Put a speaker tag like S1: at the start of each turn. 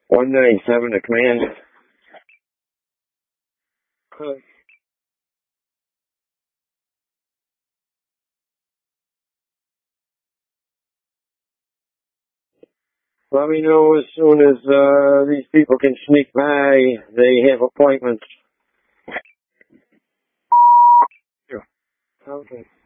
S1: 197 to command. Let me know as soon as these people can sneak by. They have appointments.
S2: Yeah.
S1: Okay.